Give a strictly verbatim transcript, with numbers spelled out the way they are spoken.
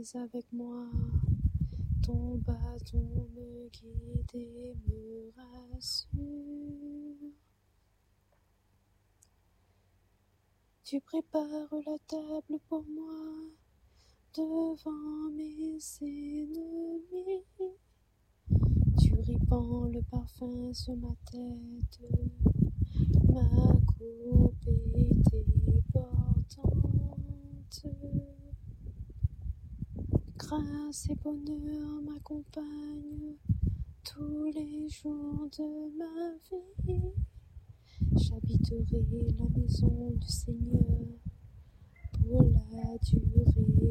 es avec moi. Ton bâton me guide et me rassure. Tu prépares la table pour moi devant mes ennemis. Tu répands le parfum sur ma tête, ma coupe est débordante. Grâce et bonheur m'accompagnent tous les jours de ma vie. J'habiterai la maison du Seigneur pour la durée